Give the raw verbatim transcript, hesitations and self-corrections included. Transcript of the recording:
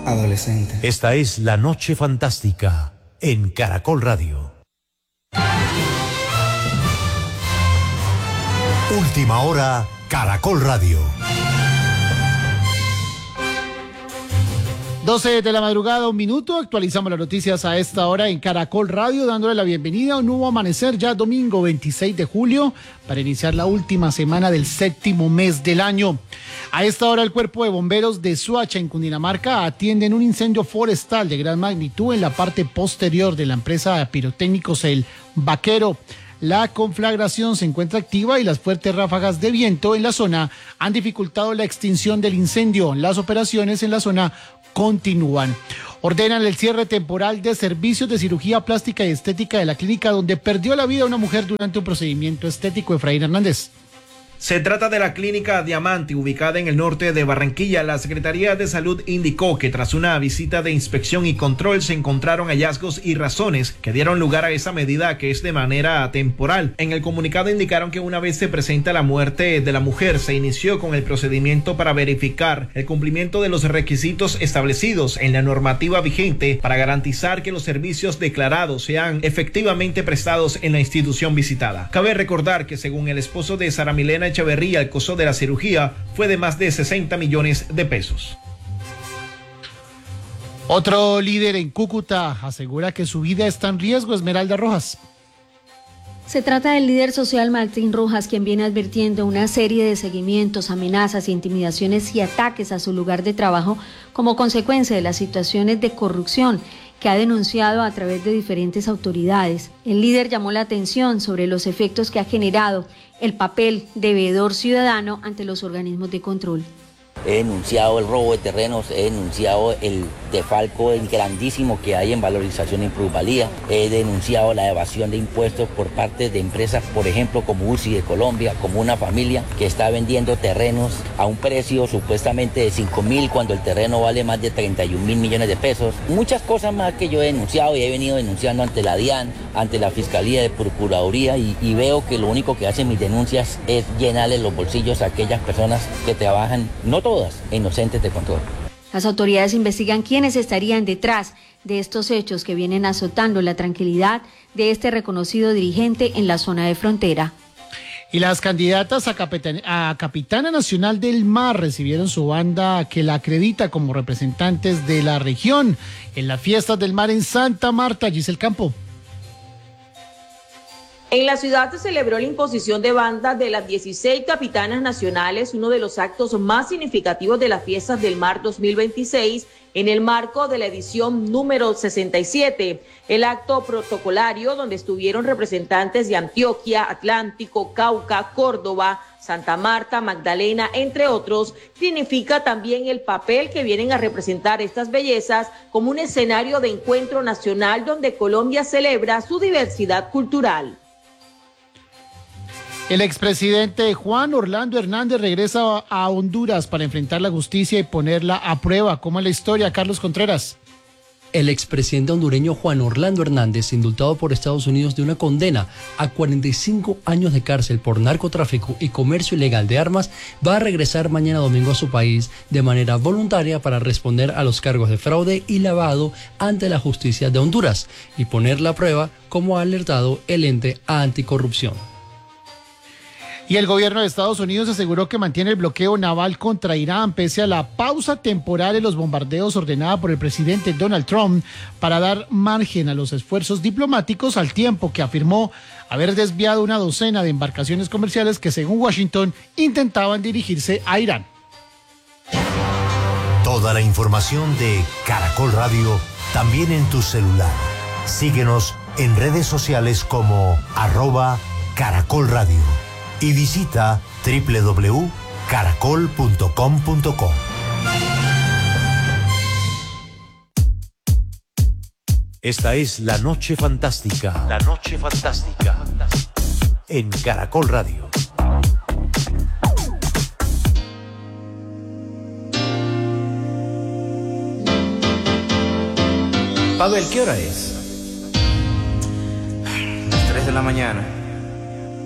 adolescente. Esta es La Noche Fantástica en Caracol Radio. Última hora, Caracol Radio. doce de la madrugada, un minuto. Actualizamos las noticias a esta hora en Caracol Radio, dándole la bienvenida a un nuevo amanecer ya domingo veintiséis de julio para iniciar la última semana del séptimo mes del año. A esta hora el Cuerpo de Bomberos de Suacha en Cundinamarca atienden un incendio forestal de gran magnitud en la parte posterior de la empresa de pirotécnicos El Vaquero. La conflagración se encuentra activa y las fuertes ráfagas de viento en la zona han dificultado la extinción del incendio. Las operaciones en la zona continúan. Ordenan el cierre temporal de servicios de cirugía plástica y estética de la clínica donde perdió la vida una mujer durante un procedimiento estético. Efraín Hernández. Se trata de la clínica Diamante, ubicada en el norte de Barranquilla. La Secretaría de Salud indicó que tras una visita de inspección y control se encontraron hallazgos y razones que dieron lugar a esa medida, que es de manera temporal. En el comunicado indicaron que una vez se presenta la muerte de la mujer, se inició con el procedimiento para verificar el cumplimiento de los requisitos establecidos en la normativa vigente para garantizar que los servicios declarados sean efectivamente prestados en la institución visitada. Cabe recordar que según el esposo de Sara Milena Echeverría, el costo de la cirugía fue de más de sesenta millones de pesos. Otro líder en Cúcuta asegura que su vida está en riesgo. Esmeralda Rojas. Se trata del líder social Martín Rojas, quien viene advirtiendo una serie de seguimientos, amenazas, intimidaciones y ataques a su lugar de trabajo como consecuencia de las situaciones de corrupción que ha denunciado a través de diferentes autoridades. El líder llamó la atención sobre los efectos que ha generado el papel de veedor ciudadano ante los organismos de control. He denunciado el robo de terrenos, he denunciado el defalco grandísimo que hay en valorización y plusvalía, he denunciado la evasión de impuestos por parte de empresas, por ejemplo, como U C I de Colombia, como una familia que está vendiendo terrenos a un precio supuestamente de cinco mil cuando el terreno vale más de treinta y un mil millones de pesos. Muchas cosas más que yo he denunciado y he venido denunciando ante la DIAN, ante la Fiscalía de Procuraduría y, y veo que lo único que hacen mis denuncias es llenarle los bolsillos a aquellas personas que trabajan, no todas, inocentes de control. Las autoridades investigan quiénes estarían detrás de estos hechos que vienen azotando la tranquilidad de este reconocido dirigente en la zona de frontera. Y las candidatas a, capitana, a Capitana Nacional del Mar recibieron su banda que la acredita como representantes de la región en las fiestas del mar en Santa Marta. Giselle Campo. En la ciudad se celebró la imposición de bandas de las dieciséis capitanas nacionales, uno de los actos más significativos de las fiestas del mar dos mil veintiséis, en el marco de la edición número sesenta y siete. El acto protocolario, donde estuvieron representantes de Antioquia, Atlántico, Cauca, Córdoba, Santa Marta, Magdalena, entre otros, significa también el papel que vienen a representar estas bellezas como un escenario de encuentro nacional donde Colombia celebra su diversidad cultural. El expresidente Juan Orlando Hernández regresa a Honduras para enfrentar la justicia y ponerla a prueba. ¿Cómo es la historia, Carlos Contreras? El expresidente hondureño Juan Orlando Hernández, indultado por Estados Unidos de una condena a cuarenta y cinco años de cárcel por narcotráfico y comercio ilegal de armas, va a regresar mañana domingo a su país de manera voluntaria para responder a los cargos de fraude y lavado ante la justicia de Honduras y ponerla a prueba, como ha alertado el ente anticorrupción. Y el gobierno de Estados Unidos aseguró que mantiene el bloqueo naval contra Irán pese a la pausa temporal en los bombardeos ordenada por el presidente Donald Trump para dar margen a los esfuerzos diplomáticos, al tiempo que afirmó haber desviado una docena de embarcaciones comerciales que, según Washington, intentaban dirigirse a Irán. Toda la información de Caracol Radio también en tu celular. Síguenos en redes sociales como arroba Caracol Radio. Y visita doble u doble u doble u punto caracol punto com punto co. Esta es La Noche Fantástica. La Noche Fantástica. En Caracol Radio. Pavel, ¿qué hora es? Las tres de la mañana.